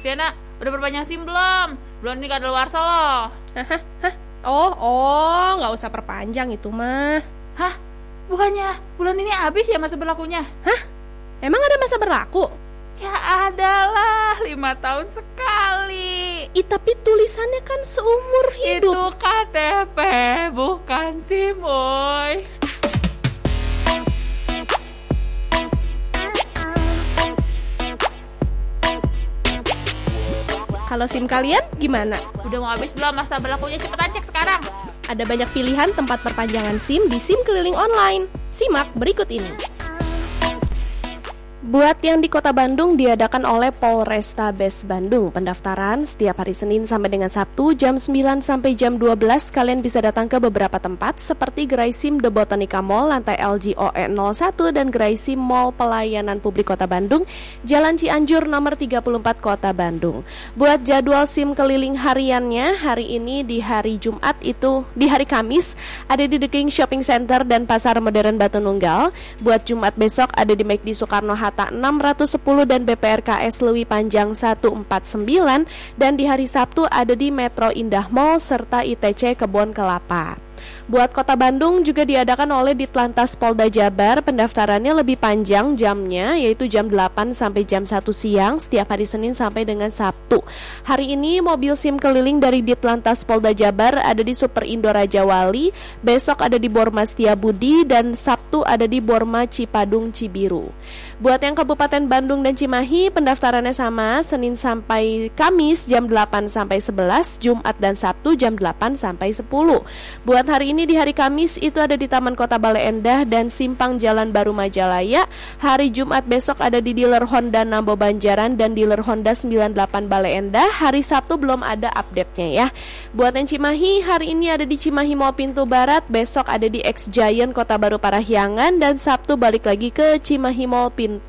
Viana, udah perpanjang SIM belum? Bulan ini kadaluarsa loh. Hah? Oh, nggak usah perpanjang itu mah. Hah? Bukannya bulan ini habis ya masa berlakunya? Hah? Emang ada masa berlaku? Ya adalah 5 tahun sekali. Tapi tulisannya kan seumur hidup. Itu KTP, bukan SIM, woy. Kalau SIM kalian gimana? Udah mau habis belum masa berlakunya? Cepetan cek sekarang. Ada banyak pilihan tempat perpanjangan SIM di SIM Keliling Online. Simak berikut ini. Buat yang di Kota Bandung diadakan oleh Polrestabes Bandung. Pendaftaran setiap hari Senin sampai dengan Sabtu jam 9 sampai jam 12. Kalian bisa datang ke beberapa tempat seperti Gerai SIM The Botanica Mall lantai LGOE 01 dan Gerai SIM Mall Pelayanan Publik Kota Bandung, Jalan Cianjur nomor 34 Kota Bandung. Buat jadwal SIM keliling hariannya, hari ini di hari Jumat itu di hari Kamis ada di The King Shopping Center dan Pasar Modern Batu Nunggal. Buat Jumat besok ada di McD Soekarno Hatta 610 dan BPRKS Lewi Panjang 149 dan di hari Sabtu ada di Metro Indah Mall serta ITC Kebon Kelapa. Buat Kota Bandung juga diadakan oleh Ditlantas Polda Jabar. Pendaftarannya lebih panjang jamnya, yaitu jam 8 sampai jam 1 siang setiap hari Senin sampai dengan Sabtu. Hari ini mobil SIM keliling dari Ditlantas Polda Jabar ada di Super Indo Raja Wali, besok ada di Borma Setiabudi dan Sabtu ada di Borma Cipadung Cibiru. Buat yang Kabupaten Bandung dan Cimahi, pendaftarannya sama, Senin sampai Kamis jam 8 sampai 11, Jumat dan Sabtu jam 8 sampai 10. Buat hari ini di hari Kamis itu ada di Taman Kota Bale Endah dan Simpang Jalan Baru Majalaya. Hari Jumat besok ada di dealer Honda Nambo Banjaran dan dealer Honda 98 Bale Endah. Hari Sabtu belum ada update-nya ya. Buat yang Cimahi, hari ini ada di Cimahi Mall Pintu Barat, besok ada di X Giant Kota Baru Parahyangan dan Sabtu balik lagi ke Cimahi Mall Pintu